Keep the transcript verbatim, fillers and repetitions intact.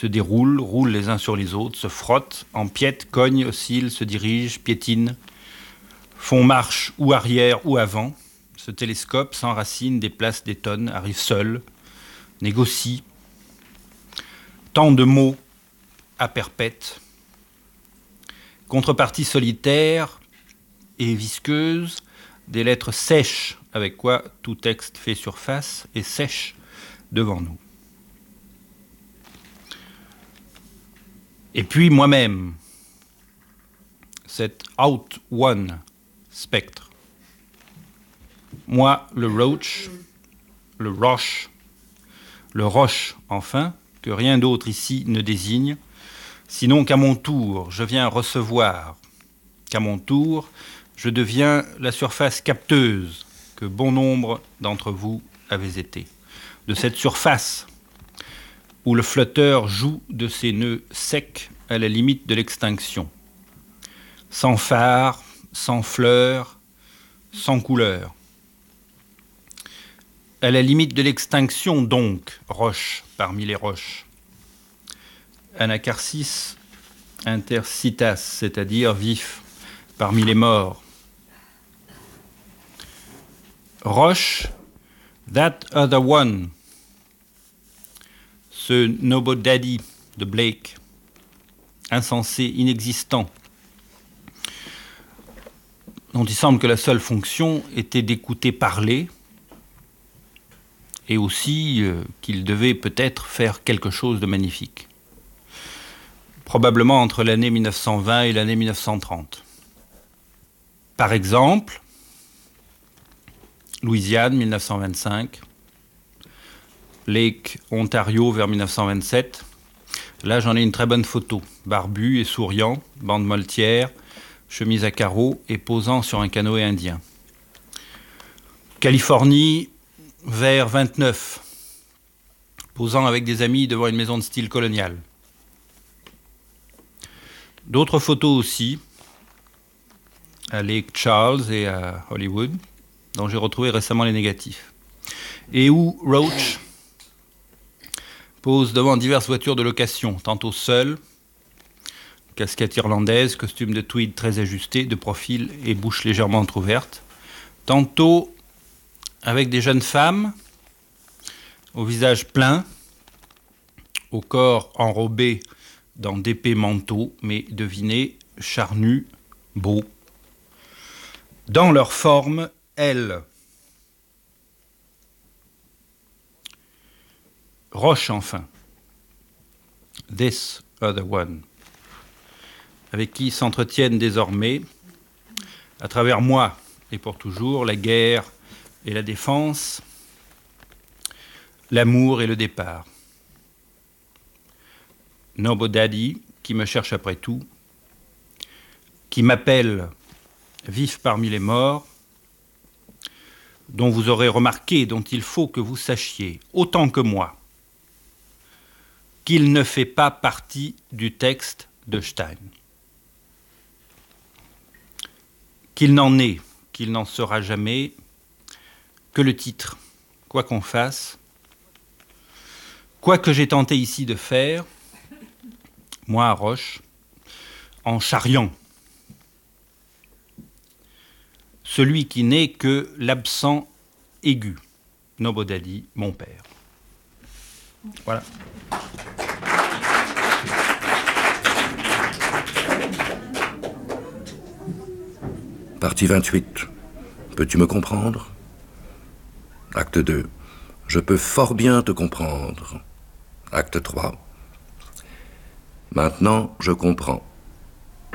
se déroulent, roulent les uns sur les autres, se frottent, empiètent, cognent, oscillent, se dirigent, piétinent, font marche ou arrière ou avant, se télescopent, s'enracinent, déplacent des tonnes, arrivent seuls, négocient. Tant de mots à perpète. Contrepartie solitaire et visqueuse, des lettres sèches avec quoi tout texte fait surface et sèche devant nous. Et puis moi-même, cet out one spectre. Moi, le roach, le roche, le roche, enfin, que rien d'autre ici ne désigne, sinon qu'à mon tour, je viens recevoir, qu'à mon tour, je deviens la surface capteuse que bon nombre d'entre vous avez été. De cette surface où le flotteur joue de ses nœuds secs à la limite de l'extinction. Sans phare, sans fleurs, sans couleur. À la limite de l'extinction donc, roche parmi les roches. Anacarsis intercitas, c'est-à-dire vif parmi les morts. Roche, that other one, ce nobody de Blake, insensé, inexistant, dont il semble que la seule fonction était d'écouter parler, et aussi euh, qu'il devait peut-être faire quelque chose de magnifique. Probablement entre l'année mille neuf cent vingt et l'année mille neuf cent trente. Par exemple, Louisiane, mille neuf cent vingt-cinq, Lake Ontario vers mille neuf cent vingt-sept. Là, j'en ai une très bonne photo. Barbu et souriant, bande moltière, chemise à carreaux et posant sur un canoë indien. Californie, vers vingt-neuf, posant avec des amis devant une maison de style colonial. D'autres photos aussi, à Lake Charles et à Hollywood, dont j'ai retrouvé récemment les négatifs. Et où Roach pose devant diverses voitures de location, tantôt seul, casquette irlandaise, costume de tweed très ajusté, de profil et bouche légèrement entrouverte, tantôt avec des jeunes femmes, au visage plein, au corps enrobé dans d'épais manteaux, mais devinez, charnus, beaux, dans leur forme, elles. Roche, enfin, this other one, avec qui s'entretiennent désormais, à travers moi et pour toujours, la guerre et la défense, l'amour et le départ. Nobody, qui me cherche après tout, qui m'appelle vif parmi les morts, dont vous aurez remarqué, dont il faut que vous sachiez, autant que moi, qu'il ne fait pas partie du texte de Stein. Qu'il n'en est, qu'il n'en sera jamais, que le titre, quoi qu'on fasse, quoi que j'ai tenté ici de faire, moi à Roche, en charriant celui qui n'est que l'absent aigu, Nobody, mon père. Voilà. Partie vingt-huit. Peux-tu me comprendre? Acte deux. Je peux fort bien te comprendre. Acte trois. Maintenant, je comprends.